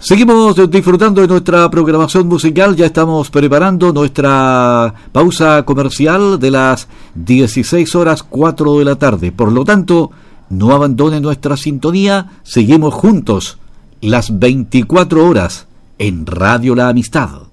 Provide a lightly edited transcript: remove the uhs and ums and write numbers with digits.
Seguimos disfrutando de nuestra programación musical. Ya estamos preparando nuestra pausa comercial de las 16:04 de la tarde. Por lo tanto, no abandone nuestra sintonía. Seguimos juntos las 24 horas en Radio La Amistad.